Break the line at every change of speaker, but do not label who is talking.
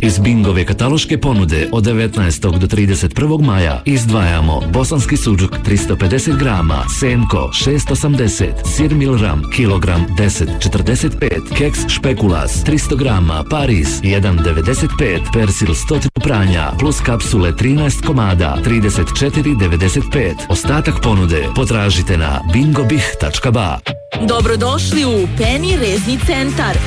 Iz Bingove kataloške ponude od 19. do 31. maja izdvajamo bosanski suđuk 350 grama, senko 680, sir Milram kilogram 10,45, keks špekulas 300 grama, Paris 1,95, persil 100 pranja plus kapsule 13 komada 34,95. Ostatak ponude potražite na bingobih.ba.
Dobrodošli u Penny Rezni centar.